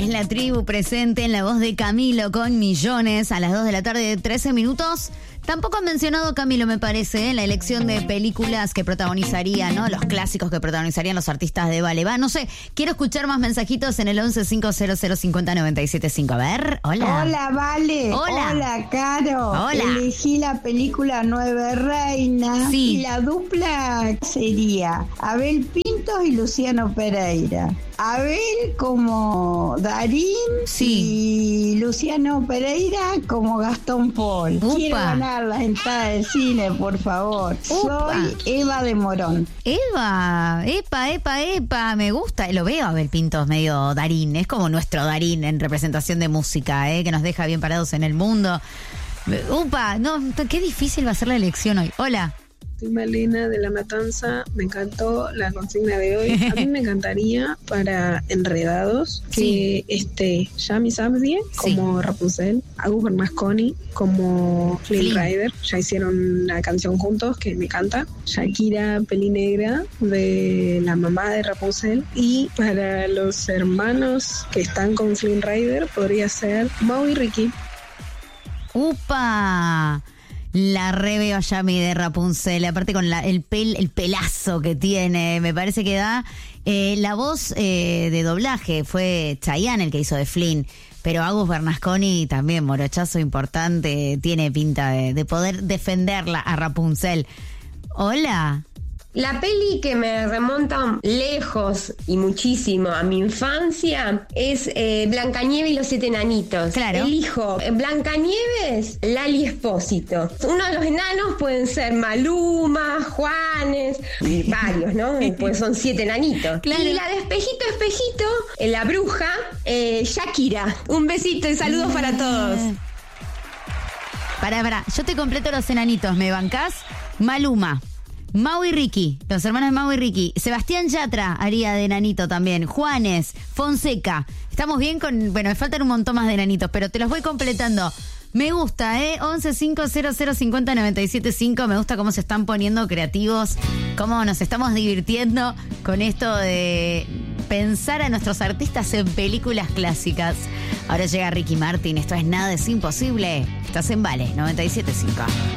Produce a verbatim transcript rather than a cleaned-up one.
Es la tribu presente en la voz de Camilo con Millones a las dos de la tarde, trece minutos. Tampoco han mencionado, Camilo, me parece, ¿eh? La elección de películas que protagonizarían, ¿no? Los clásicos que protagonizarían los artistas de Vale. Va, no sé, quiero escuchar más mensajitos en el once cinco cero cero cincuenta noventa y siete cinco. A ver, hola. Hola, Vale. Hola. Hola, Caro. Hola. Elegí la película Nueve Reinas. Sí. Y la dupla sería Abel Pintos y Luciano Pereira. Abel como Darín, sí, y Luciano Pereira como Gastón Paul. Upa. Quiero ganar las entradas de cine, por favor. Upa. Soy Eva de Morón. Eva, epa, epa, epa, me gusta. Lo veo a Abel Pintos medio Darín, es como nuestro Darín en representación de música, ¿eh? Que nos deja bien parados en el mundo. Upa, no, qué difícil va a ser la elección hoy. Hola. Soy Malena de La Matanza, me encantó la consigna de hoy. A mí me encantaría para Enredados que Sí. esté Yami Sabdie como Sí. Rapunzel, Agus Bernasconi como Flynn Flynn. Rider, ya hicieron una canción juntos que me encanta, Shakira Pelinegra de la mamá de Rapunzel, y para los hermanos que están con Flynn Rider podría ser Mau y Ricky. Upa, la re veo a Yami de Rapunzel, aparte con la, el pel, el pelazo que tiene, me parece que da. Eh, la voz eh, de doblaje fue Chayanne el que hizo de Flynn, pero Agus Bernasconi también, morochazo importante, tiene pinta de, de poder defenderla a Rapunzel. Hola. La peli que me remonta lejos y muchísimo a mi infancia es eh, Blancanieves y los siete enanitos. Claro. Elijo eh, Blancanieves, Lali Espósito. Uno de los enanos pueden ser Maluma, Juanes, y varios, ¿no? Pues son siete enanitos. Claro. Y la de Espejito, Espejito, eh, la bruja, eh, Shakira. Un besito y saludos para todos. Pará, pará, yo te completo los enanitos, ¿me bancás? Maluma, Mau y Ricky, los hermanos de Mau y Ricky. Sebastián Yatra haría de enanito también. Juanes, Fonseca. Estamos bien con... Bueno, me faltan un montón más de enanitos, pero te los voy completando. Me gusta, ¿eh? once cinco cero cero cincuenta noventa y siete cinco. Me gusta cómo se están poniendo creativos, cómo nos estamos divirtiendo con esto de pensar a nuestros artistas en películas clásicas. Ahora llega Ricky Martin. Esto es Nada es Imposible. Estás en Vale noventa y siete cinco.